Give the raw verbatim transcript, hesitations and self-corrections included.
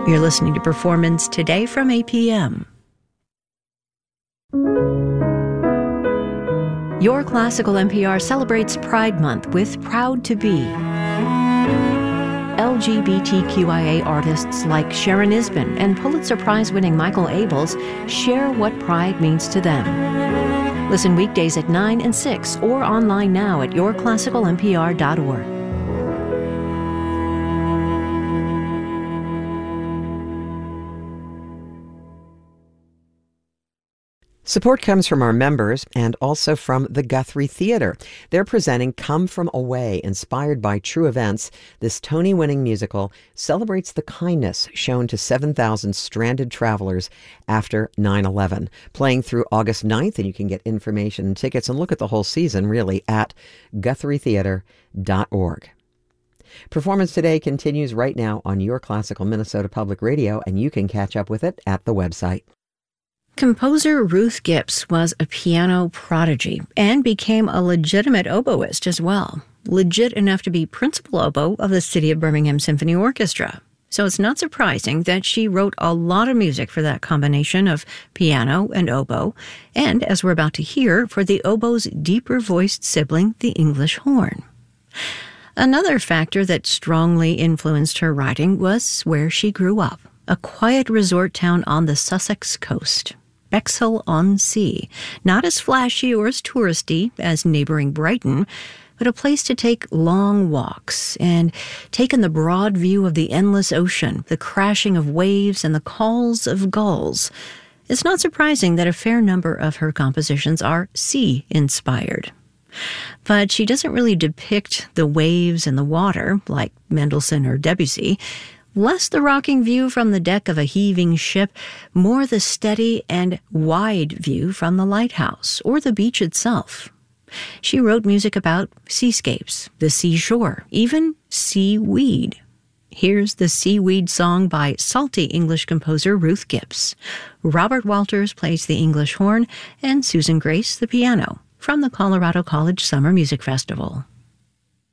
You're listening to Performance Today from A P M. Your Classical N P R celebrates Pride Month with Proud to Be. L G B T Q I A artists like Sharon Isbin and Pulitzer Prize-winning Michael Abels share what pride means to them. Listen weekdays at nine and six or online now at your classical n p r dot org. Support comes from our members and also from the Guthrie Theater. They're presenting Come From Away, inspired by true events. This Tony-winning musical celebrates the kindness shown to seven thousand stranded travelers after nine eleven. Playing through August ninth, and you can get information and tickets and look at the whole season, really, at guthrie theater dot org. Performance Today continues right now on Your Classical Minnesota Public Radio, and you can catch up with it at the website. Composer Ruth Gibbs was a piano prodigy and became a legitimate oboist as well, legit enough to be principal oboe of the City of Birmingham Symphony Orchestra. So it's not surprising that she wrote a lot of music for that combination of piano and oboe, and, as we're about to hear, for the oboe's deeper-voiced sibling, the English horn. Another factor that strongly influenced her writing was where she grew up, a quiet resort town on the Sussex coast. Bexhill-on-Sea, not as flashy or as touristy as neighboring Brighton, but a place to take long walks and take in the broad view of the endless ocean, the crashing of waves and the calls of gulls. It's not surprising that a fair number of her compositions are sea-inspired. But she doesn't really depict the waves and the water like Mendelssohn or Debussy. Less the rocking view from the deck of a heaving ship, more the steady and wide view from the lighthouse or the beach itself. She wrote music about seascapes, the seashore, even seaweed. Here's the Seaweed Song by salty English composer Ruth Gibbs. Robert Walters plays the English horn and Susan Grace the piano from the Colorado College Summer Music Festival.